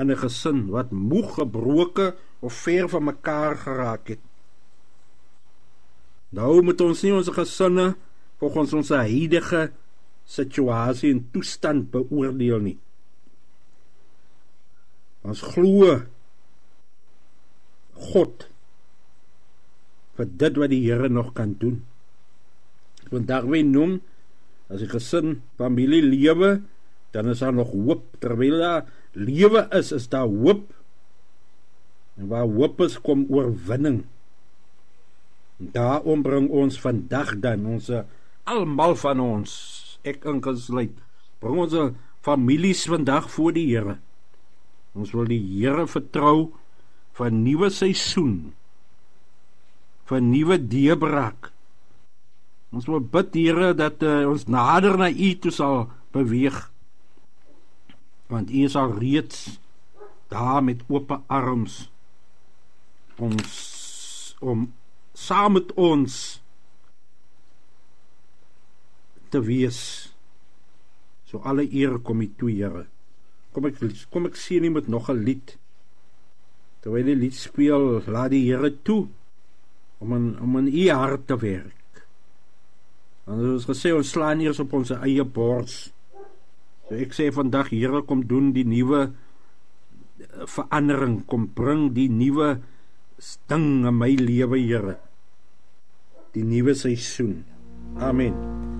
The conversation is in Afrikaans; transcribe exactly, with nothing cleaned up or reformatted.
in 'n gesin wat moeg, gebroke of ver van mekaar geraak het. Nou moet ons nie ons gesinne volgens ons huidige situasie en toestand beoordeel nie. Ons glo God vir dit wat die Here nog kan doen. Vandag wil noem, as die gesin, familie lewe, dan is daar nog hoop. Terwyl daar lewe is, is daar hoop. En waar hoop is, kom oorwinning. Daarom bring ons vandag dan, ons almal van ons, ek ingesluit, bring ons families vandag voor die Here. Ons wil die Here vertrou vir 'n nuwe seisoen, vir 'n nuwe deurbraak. Ons wil bid, Here, dat uh, ons nader na U toe sal beweeg, want U is al reeds daar met oop arms, ons, om saam met ons te wees. So alle eer kom U toe, Here. Kom ek, kom ek sien nie met nog 'n lied. Terwyl die lied speel, laat die Here toe om in, om in U hart te werk. En soos gesê, ons slaan eers op ons eie bors. So ek sê vandag, Here, kom doen die nuwe verandering, kom bring die nuwe ding in my lewe, Here. Die nuwe seisoen. Amen.